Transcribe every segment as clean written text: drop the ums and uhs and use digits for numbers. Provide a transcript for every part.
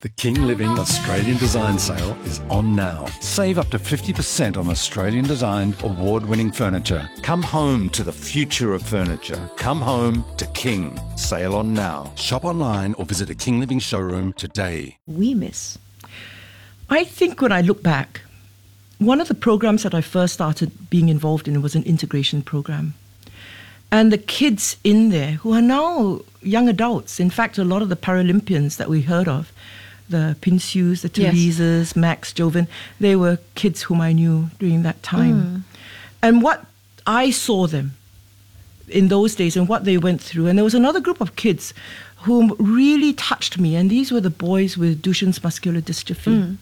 The King Living Australian Design Sale is on now. Save up to 50% on Australian designed award-winning furniture. Come home to the future of furniture. Come home to King. Sale on now. Shop online or visit a King Living showroom today. We miss. I think when I look back, one of the programs that I first started being involved in was an integration program. And the kids in there who are now young adults, in fact, a lot of the Paralympians that we heard of, the Pinsues, the Teresas, Max, Joven, they were kids whom I knew during that time. And what I saw them in those days and what they went through, and there was another group of kids whom really touched me, and these were the boys with Duchenne's muscular dystrophy.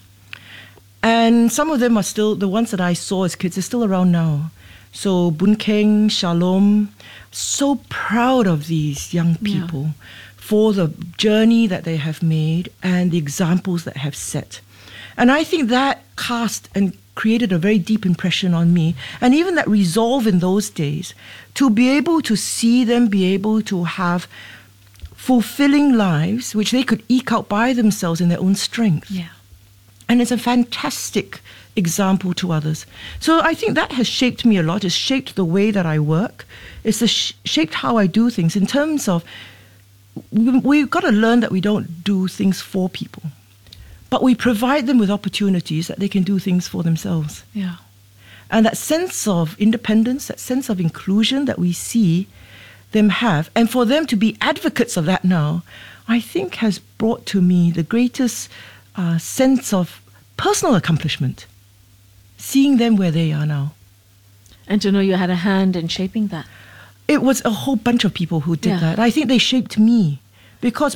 And some of them are still, the ones that I saw as kids are still around now. So Boon Keng, Shalom, so proud of these young people for the journey that they have made and the examples that have set. And I think that cast and created a very deep impression on me. And even that resolve in those days, to be able to see them be able to have fulfilling lives, which they could eke out by themselves in their own strength. Yeah. And it's a fantastic example to others. So I think that has shaped me a lot. It's shaped the way that I work. It's shaped how I do things in terms of we've got to learn that we don't do things for people, but we provide them with opportunities that they can do things for themselves. Yeah. And that sense of independence, that sense of inclusion that we see them have, and for them to be advocates of that now, I think has brought to me the greatest sense of personal accomplishment, seeing them where they are now. And to know you had a hand in shaping that. It was a whole bunch of people who did that. I think they shaped me because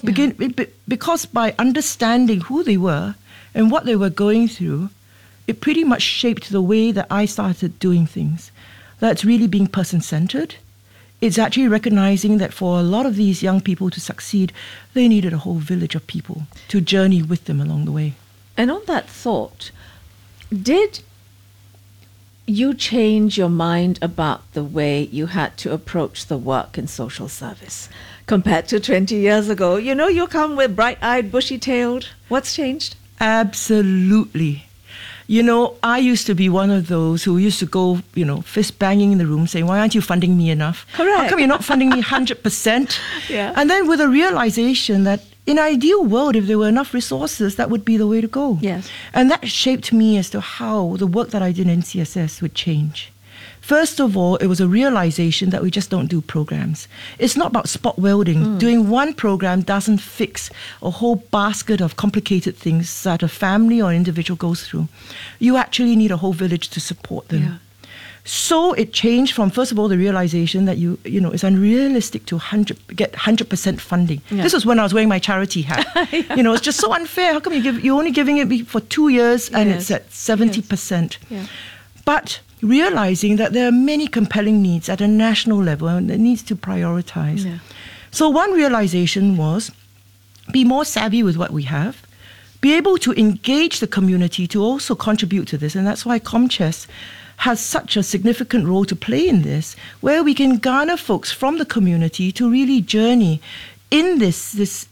by understanding who they were and what they were going through, it pretty much shaped the way that I started doing things. That's really being person-centered. It's actually recognizing that for a lot of these young people to succeed, they needed a whole village of people to journey with them along the way. And on that thought, did you change your mind about the way you had to approach the work in social service compared to 20 years ago? You know, you come with bright-eyed, bushy-tailed. What's changed? Absolutely. You know, I used to be one of those who used to go, fist banging in the room saying, why aren't you funding me enough? Correct. How come you're not funding me 100%? Yeah. And then with a realization that in an ideal world, if there were enough resources, that would be the way to go. Yes. And that shaped me as to how the work that I did in CSS would change. First of all, it was a realization that we just don't do programs. It's not about spot welding. Doing one program doesn't fix a whole basket of complicated things that a family or individual goes through. You actually need a whole village to support them. Yeah. So it changed from, first of all, the realization that it's unrealistic to get 100% funding. Yeah. This was when I was wearing my charity hat. It's just so unfair. How come you're only giving it for 2 years and it's at 70%? Yeah. But realizing that there are many compelling needs at a national level and it needs to prioritize. Yeah. So one realization was be more savvy with what we have, be able to engage the community to also contribute to this. And that's why ComChess has such a significant role to play in this, where we can garner folks from the community to really journey in this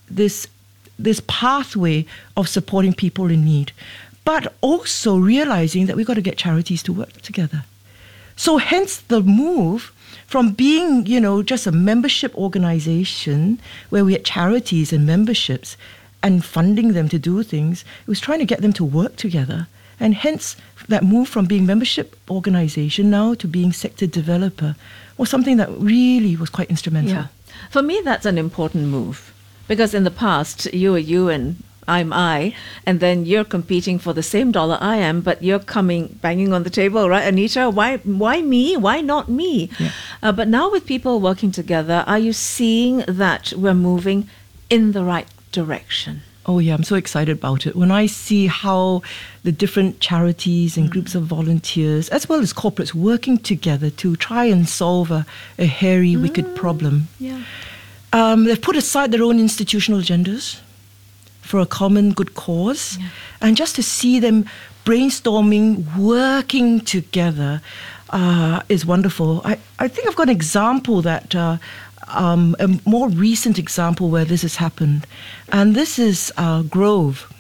pathway of supporting people in need, but also realizing that we've got to get charities to work together. So hence the move from being, just a membership organization where we had charities and memberships and funding them to do things, it was trying to get them to work together. And hence that move from being membership organization now to being sector developer was something that really was quite instrumental. Yeah. For me, that's an important move because in the past, you are you and I'm I, and then you're competing for the same dollar I am, but you're banging on the table, right, Anita? Why me? Why not me? Yeah. But now with people working together, are you seeing that we're moving in the right direction? Oh yeah, I'm so excited about it. When I see how the different charities and groups of volunteers, as well as corporates, working together to try and solve a hairy, wicked problem. Yeah. They've put aside their own institutional agendas for a common good cause. Yeah. And just to see them brainstorming, working together is wonderful. I think I've got an example that a more recent example where this has happened. And this is Grove.